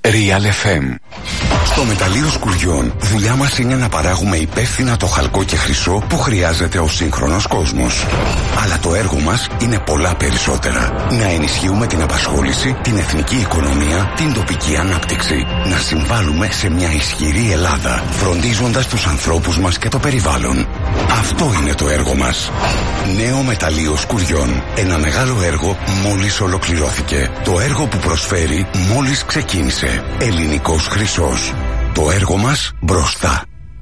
Real FM. Στο μεταλλείο Σκουριών, δουλειά μας είναι να παράγουμε υπεύθυνα το χαλκό και χρυσό που χρειάζεται ο σύγχρονος κόσμος. Αλλά το έργο μας είναι πολλά περισσότερα. Να ενισχύουμε την απασχόληση, την εθνική οικονομία, την τοπική ανάπτυξη. Να συμβάλλουμε σε μια ισχυρή Ελλάδα, φροντίζοντας τους ανθρώπους μας και το περιβάλλον. Αυτό είναι το έργο μας. Νέο μεταλλείο Σκουριών. Ένα μεγάλο έργο μόλις ολοκληρώθηκε. Το έργο που προσφέρει μόλις ξεκίνησε. Ελληνικός χρυσός. Το έργο μας μπροστά.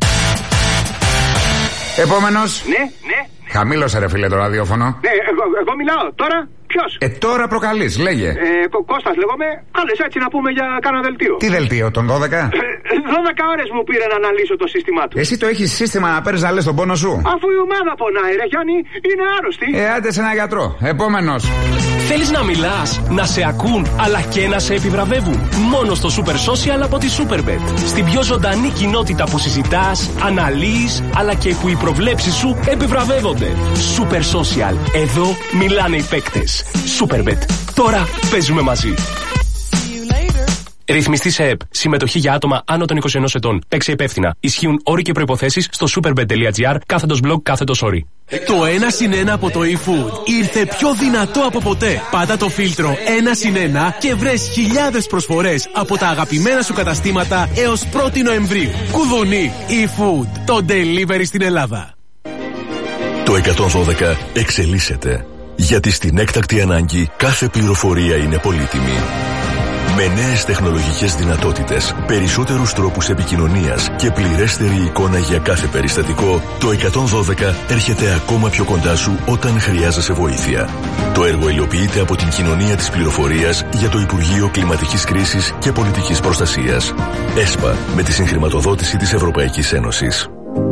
Επόμενος. Ναι. Χαμήλωσε ρε φίλε το ραδιόφωνο. Ναι, εγώ μιλάω τώρα. Ποιος? Τώρα προκαλείς, λέγε. Κώστας λέγομαι. Κάλες έτσι να πούμε για κάνα δελτίο. Τι δελτίο, τον 12? 12 ώρες μου πήρε να αναλύσω το σύστημά του. Εσύ το έχεις σύστημα να παίρνεις να λες τον πόνο σου? Αφού η ομάδα πονάει ρε Γιάννη, είναι άρρωστη. Άντε σε ένα γιατρό. Επόμενος. Θέλεις να μιλάς, να σε ακούν, αλλά και να σε επιβραβεύουν? Μόνο στο Super Social από τη Superbet. Στην πιο ζωντανή κοινότητα που συζητάς, αναλύεις, αλλά και που οι προβλέψεις σου επιβραβεύονται. Super Social. Εδώ μιλάνε οι παίκτες. Superbet. Τώρα παίζουμε μαζί. Ρυθμιστή σε ΕΠ. Συμμετοχή για άτομα άνω των 21 ετών. Παίξε υπεύθυνα. Ισχύουν όροι και προϋποθέσεις στο superbet.gr/blog/όροι. Το 1+1 από το eFood ήρθε πιο δυνατό από ποτέ. Πάτα το φίλτρο 1+1 και βρες χιλιάδες προσφορές από τα αγαπημένα σου καταστήματα έως 1η Νοεμβρίου. Κουδουνί eFood. Το delivery στην Ελλάδα. Το 112 εξελίσσεται. Γιατί στην έκτακτη ανάγκη κάθε πληροφορία είναι πολύτιμη. Με νέες τεχνολογικές δυνατότητες, περισσότερους τρόπους επικοινωνίας και πληρέστερη εικόνα για κάθε περιστατικό, το 112 έρχεται ακόμα πιο κοντά σου όταν χρειάζεσαι βοήθεια. Το έργο υλοποιείται από την Κοινωνία της Πληροφορίας για το Υπουργείο Κλιματικής Κρίσης και Πολιτικής Προστασίας. ΕΣΠΑ, με τη συγχρηματοδότηση της Ευρωπαϊκής Ένωσης.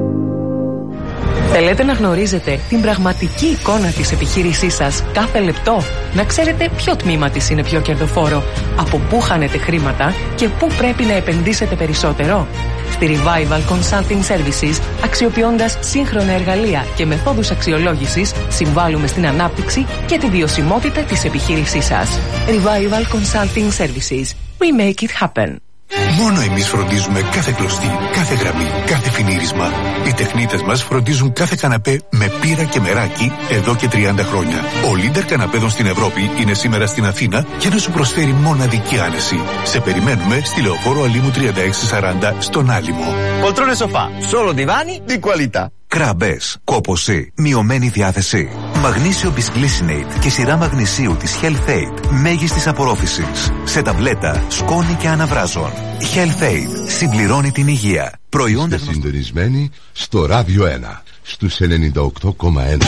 Θέλετε να γνωρίζετε την πραγματική εικόνα της επιχείρησής σας κάθε λεπτό? Να ξέρετε ποιο τμήμα της είναι πιο κερδοφόρο, από πού χάνετε χρήματα και πού πρέπει να επενδύσετε περισσότερο? Στη Revival Consulting Services, αξιοποιώντας σύγχρονα εργαλεία και μεθόδους αξιολόγησης, συμβάλλουμε στην ανάπτυξη και τη βιωσιμότητα της επιχείρησής σας. Revival Consulting Services. We make it happen. Μόνο εμείς φροντίζουμε κάθε κλωστή, κάθε γραμμή, κάθε φινίρισμα. Οι τεχνίτες μας φροντίζουν κάθε καναπέ με πύρα και μεράκι εδώ και 30 χρόνια. Ο leader καναπέδων στην Ευρώπη είναι σήμερα στην Αθήνα για να σου προσφέρει μοναδική άνεση. Σε περιμένουμε στη Λεωφόρο Αλήμου 3640 στον Άλυμο. Poltrone sofà, solo divani di qualità. Κραμπές, κόπωση, μειωμένη διάθεση. Μαγνήσιο Bisglycinate και σειρά μαγνησίου της Health Aid μέγιστης απορρόφησης. Σε ταμπλέτα, σκόνη και αναβράζων. Health Aid συμπληρώνει την υγεία. Είστε συντονισμένοι στο Ράδιο 1 στους 98,1.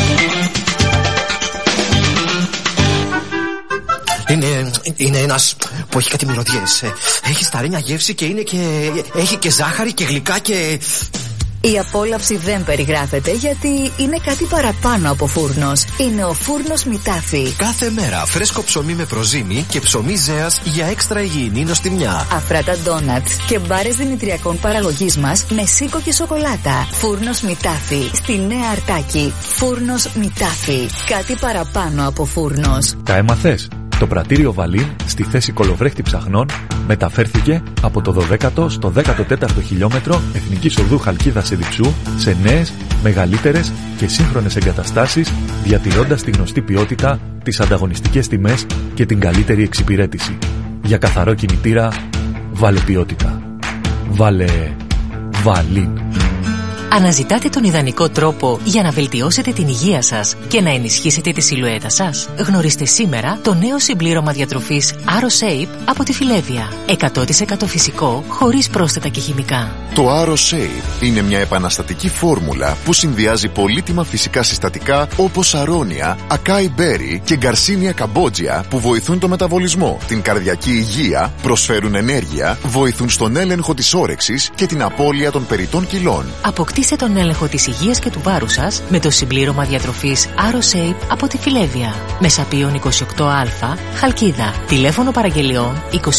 Είναι ένας που έχει κάτι μυρωδιές. Έχει σταρένια γεύση και έχει και ζάχαρη και γλυκά και... Η απόλαυση δεν περιγράφεται γιατί είναι κάτι παραπάνω από φούρνος. Είναι ο φούρνος Μητάφι. Κάθε μέρα φρέσκο ψωμί με προζύμι και ψωμί ζέας για έξτρα υγιεινή νοστιμιά. Αφράτα ντόνατς και μπάρες δημητριακών παραγωγής μας με σίκο και σοκολάτα. Φούρνος Μητάφι. Στη Νέα Αρτάκη. Φούρνος Μητάφι. Κάτι παραπάνω από φούρνος. Τα έμαθες? Το πρατήριο Βαλίν στη θέση κολοβρέχτη ψαχνών μεταφέρθηκε από το 12ο στο 14ο χιλιόμετρο Εθνικής Οδού Χαλκίδας Εδιψού σε νέες, μεγαλύτερες και σύγχρονες εγκαταστάσεις, διατηρώντας τη γνωστή ποιότητα, τις ανταγωνιστικές τιμές και την καλύτερη εξυπηρέτηση. Για καθαρό κινητήρα, βάλε ποιότητα. Βάλε Βαλίν. Αναζητάτε τον ιδανικό τρόπο για να βελτιώσετε την υγεία σας και να ενισχύσετε τη σιλουέτα σας? Γνωρίστε σήμερα το νέο συμπλήρωμα διατροφής AroShape από τη Φιλέβια. 100% φυσικό, χωρίς πρόσθετα και χημικά. Το AroShape είναι μια επαναστατική φόρμουλα που συνδυάζει πολύτιμα φυσικά συστατικά όπως αρώνια, ακάι μπέρι και γκαρσίνια καμπότζια που βοηθούν το μεταβολισμό, την καρδιακή υγεία, προσφέρουν ενέργεια, βοηθούν στον έλεγχο της όρεξης και την απώλεια των περιττών κιλών. Αποκτήστε τον έλεγχο της υγείας και του βάρους σας με το συμπλήρωμα διατροφής AroShape από τη Φιλέβια. Μεσαπίων 28α, Χαλκίδα. Τηλέφωνο παραγγελιών 22 210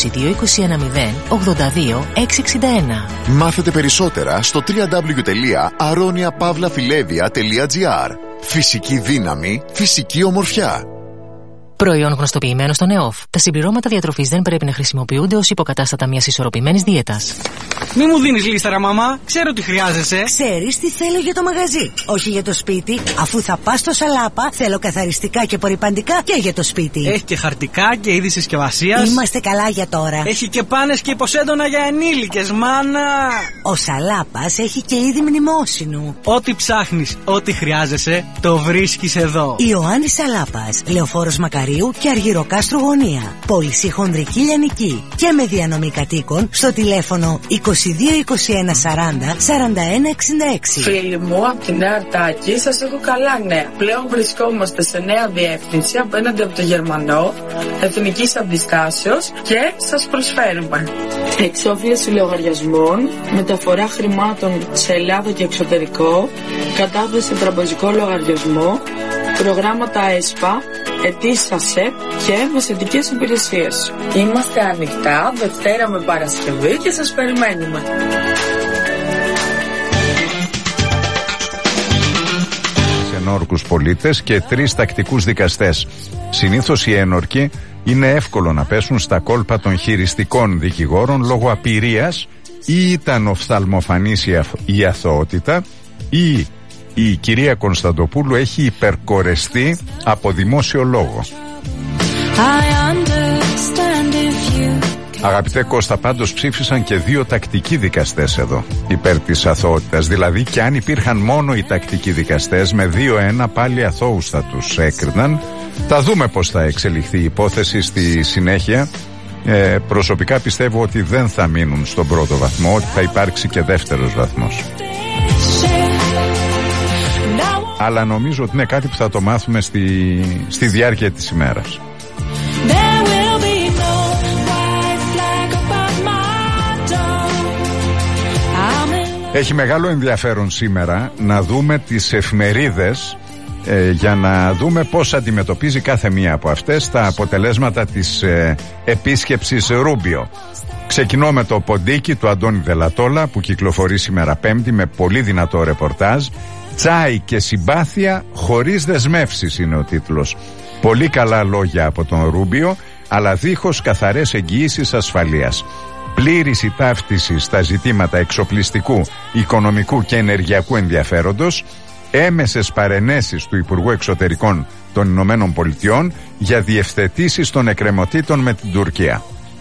82 661. Μάθετε περισσότερα στο www.aroniapavlafilevia.gr. Φυσική δύναμη, φυσική ομορφιά. Προϊόν γνωστοποιημένο στον ΕΟΦ. Τα συμπληρώματα διατροφής δεν πρέπει να χρησιμοποιούνται ως υποκατάστατα μιας ισορροπημένης δίαιτας. Μη μου δίνεις λίστερα, μαμά. Ξέρω τι χρειάζεσαι. Ξέρεις τι θέλω για το μαγαζί, όχι για το σπίτι. Αφού θα πας στο Σαλάπα, θέλω καθαριστικά και απορρυπαντικά και για το σπίτι. Έχει και χαρτικά και είδη συσκευασίας. Είμαστε καλά για τώρα. Έχει και πάνες και υποσέντονα για ενήλικες, μάνα. Ο Σαλάπας έχει και είδη μνημόσυνου. Ό,τι ψάχνεις, ό,τι χρειάζεσαι, το βρίσκεις εδώ. Ιωάννης Σαλάπας, Λεωφόρος Μακαρίου και Αργυροκάστρου Γωνία. Πώληση χονδρική λιανική και με διανομή κατοίκων στο τηλέφωνο 22 21 40 41 66. Φίλοι μου, από τη Νέα Αρτάκη σας έχω καλά νέα. Πλέον βρισκόμαστε σε νέα διεύθυνση απέναντι από το Γερμανό, εθνικής αντιστάσεως και σας προσφέρουμε εξόφληση λογαριασμών, μεταφορά χρημάτων σε Ελλάδα και εξωτερικό, κατάθεση σε τραπεζικό λογαριασμό, προγράμματα ΕΣΠΑ, αιτήσεις ΑΣΕΠ και μεσαιτικές υπηρεσίες. Είμαστε ανοιχτά Δευτέρα με Παρασκευή και σας περιμένουμε. Ενόρκους πολίτες και 3 τακτικούς δικαστές. Συνήθως οι ένορκοι είναι εύκολο να πέσουν στα κόλπα των χειριστικών δικηγόρων λόγω απειρίας, ή ήταν οφθαλμοφανής η αθωότητα, ή η κυρία Κωνσταντοπούλου έχει υπερκορεστεί από δημόσιο λόγο. Αγαπητέ Κώστα, πάντως ψήφισαν και 2 τακτικοί δικαστές εδώ υπέρ της αθωότητας. Δηλαδή, και αν υπήρχαν μόνο οι τακτικοί δικαστές, με 2-1 πάλι αθώους θα τους έκριναν. Θα δούμε πώς θα εξελιχθεί η υπόθεση στη συνέχεια. Προσωπικά πιστεύω ότι δεν θα μείνουν στον πρώτο βαθμό, ότι θα υπάρξει και δεύτερος βαθμός. Αλλά νομίζω ότι είναι κάτι που θα το μάθουμε στη διάρκεια της ημέρας. Έχει μεγάλο ενδιαφέρον σήμερα να δούμε τις εφημερίδες για να δούμε πώς αντιμετωπίζει κάθε μία από αυτές τα αποτελέσματα της επίσκεψης Ρούμπιο. Ξεκινώ με το ποντίκι του Αντώνη Δελατόλα που κυκλοφορεί σήμερα Πέμπτη με πολύ δυνατό ρεπορτάζ. «Τσάι και συμπάθεια χωρίς δεσμεύσεις» είναι ο τίτλος. Πολύ καλά λόγια από τον Ρούμπιο, αλλά δίχως καθαρές εγγυήσεις ασφαλείας. Πλήρης η ταύτιση στα ζητήματα εξοπλιστικού, οικονομικού και ενεργειακού ενδιαφέροντος, έμεσες παρενέσεις του Υπουργού Εξωτερικών των Ηνωμένων Πολιτειών για διευθετήσεις των εκκρεμωτήτων με την Τουρκία.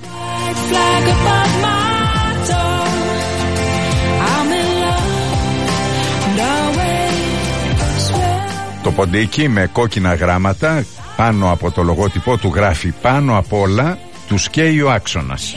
Το ποντίκι με κόκκινα γράμματα πάνω από το λογότυπο του γράφει «Πάνω απ' όλα τους καίει ο άξονας».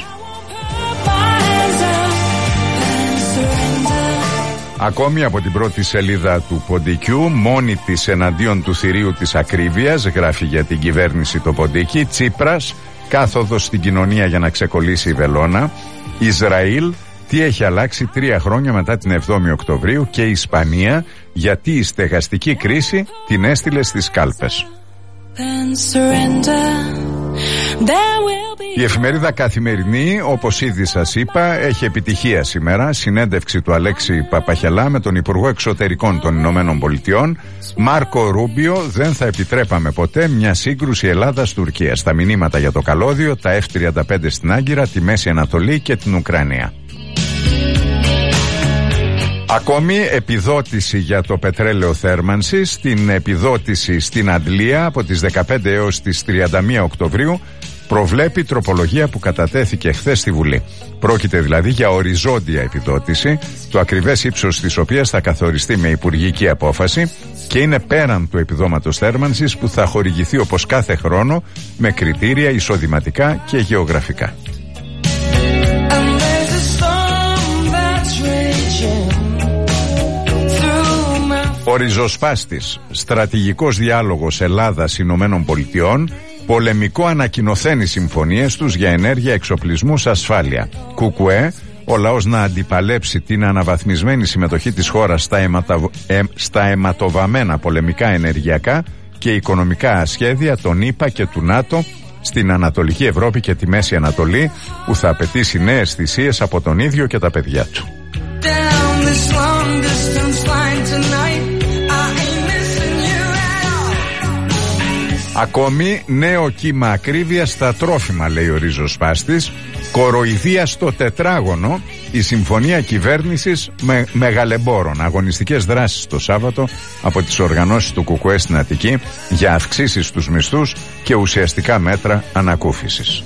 Ακόμη από την πρώτη σελίδα του ποντικιού, μόνη της εναντίον του θηρίου της ακρίβειας, γράφει για την κυβέρνηση το ποντίκι, Τσίπρας, κάθοδος στην κοινωνία για να ξεκολλήσει η βελόνα, Ισραήλ, τι έχει αλλάξει 3 χρόνια μετά την 7η Οκτωβρίου, και η Ισπανία, γιατί η στεγαστική κρίση την έστειλε στις κάλπες. Η εφημερίδα Καθημερινή, όπως ήδη σας είπα, έχει επιτυχία σήμερα. Συνέντευξη του Αλέξη Παπαχελά με τον Υπουργό Εξωτερικών των Ηνωμένων Πολιτειών. Μάρκο Ρούμπιο, δεν θα επιτρέπαμε ποτέ μια σύγκρουση Ελλάδας-Τουρκίας. Τα μηνύματα για το καλώδιο, τα F-35 στην Άγκυρα, τη Μέση Ανατολή και την Ουκρανία. Ακόμη επιδότηση για το πετρέλαιο θέρμανσης, την επιδότηση στην Αντλία από τις 15 έως τις 31 Οκτωβρίου προβλέπει τροπολογία που κατατέθηκε χθες στη Βουλή. Πρόκειται δηλαδή για οριζόντια επιδότηση, το ακριβές ύψος της οποίας θα καθοριστεί με υπουργική απόφαση και είναι πέραν του επιδόματος θέρμανσης που θα χορηγηθεί όπως κάθε χρόνο με κριτήρια εισοδηματικά και γεωγραφικά. Ο ριζοσπάστης στρατηγικός διάλογος Ελλάδας-Ηνωμένων Πολιτειών, πολεμικό ανακοινωθέν οι συμφωνίες τους για ενέργεια, εξοπλισμούς, ασφάλεια. Κουκουέ, ο λαός να αντιπαλέψει την αναβαθμισμένη συμμετοχή της χώρας στα αιματοβαμμένα πολεμικά, ενεργειακά και οικονομικά ασχέδια των ΗΠΑ και του ΝΑΤΟ στην Ανατολική Ευρώπη και τη Μέση Ανατολή, που θα απαιτήσει νέες θυσίες από τον ίδιο και τα παιδιά του. Ακόμη νέο κύμα ακρίβεια στα τρόφιμα, λέει ο ριζοσπάστης. Κοροϊδία στο τετράγωνο, η συμφωνία κυβέρνησης με μεγαλεμπόρων. Αγωνιστικές δράσεις το Σάββατο από τις οργανώσεις του ΚΚΕ στην Αττική για αυξήσεις στους μισθούς και ουσιαστικά μέτρα ανακούφισης.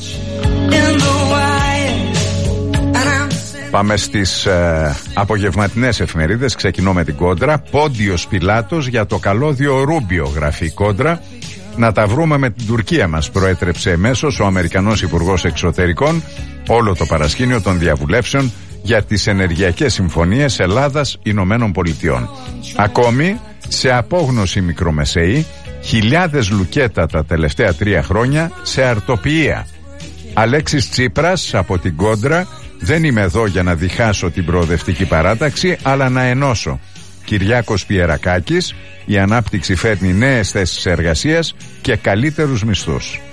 Πάμε στις απογευματινές εφημερίδες. Ξεκινώ με την Κόντρα. Πόντιος Πιλάτος για το καλώδιο Ρούμπιο, γράφει η Κόντρα. Να τα βρούμε με την Τουρκία, μας προέτρεψε εμέσως ο Αμερικανός Υπουργός Εξωτερικών όλο το παρασκήνιο των διαβουλεύσεων για τις ενεργειακές συμφωνίες Ελλάδας-Ηνωμένων Πολιτειών. Ακόμη, σε απόγνωση μικρομεσαίοι, χιλιάδες λουκέτα τα τελευταία 3 χρόνια σε αρτοποιία. Αλέξης Τσίπρας από την Κόντρα. Δεν είμαι εδώ για να διχάσω την προοδευτική παράταξη, αλλά να ενώσω. Κυριάκος Πιερακάκης, η ανάπτυξη φέρνει νέες θέσεις εργασίας και καλύτερους μισθούς.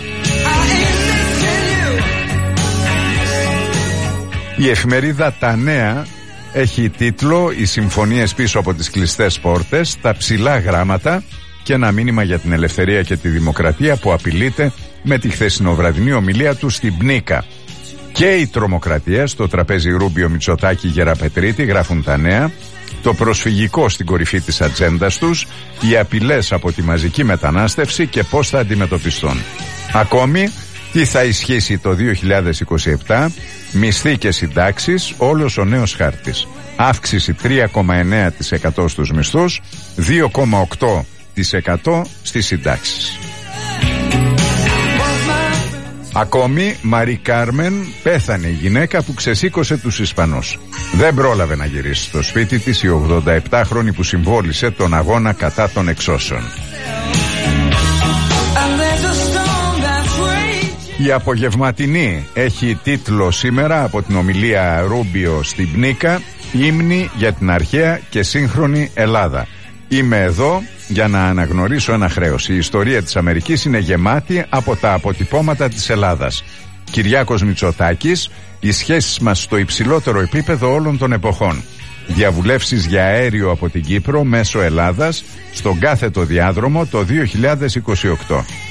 Η εφημερίδα Τα Νέα έχει τίτλο «Οι συμφωνίες πίσω από τις κλειστές πόρτες, τα ψηλά γράμματα και ένα μήνυμα για την ελευθερία και τη δημοκρατία που απειλείται με τη χθεσινοβραδινή ομιλία του στην Πνίκα». Και η τρομοκρατία στο τραπέζι Ρούμπιο, Μητσοτάκη, Γεραπετρίτη, γράφουν Τα Νέα. Το προσφυγικό στην κορυφή της ατζέντας τους, οι απειλές από τη μαζική μετανάστευση και πώς θα αντιμετωπιστούν. Ακόμη, τι θα ισχύσει το 2027, μισθοί και συντάξεις, όλος ο νέος χάρτης. Αύξηση 3,9% στους μισθούς, 2,8% στις συντάξεις. Ακόμη, Μαρί Κάρμεν, πέθανε η γυναίκα που ξεσήκωσε τους Ισπανούς. Δεν πρόλαβε να γυρίσει στο σπίτι της η 87χρονη που συμβόλισε τον αγώνα κατά των εξώσεων. Η απογευματινή έχει τίτλο σήμερα από την ομιλία Ρούμπιο στην Πνίκα, «Ύμνη για την αρχαία και σύγχρονη Ελλάδα». Είμαι εδώ για να αναγνωρίσω ένα χρέος. Η ιστορία της Αμερικής είναι γεμάτη από τα αποτυπώματα της Ελλάδας. Κυριάκος Μητσοτάκης, οι σχέσεις μας στο υψηλότερο επίπεδο όλων των εποχών. Διαβουλεύσεις για αέριο από την Κύπρο μέσω Ελλάδας στον κάθετο διάδρομο το 2028.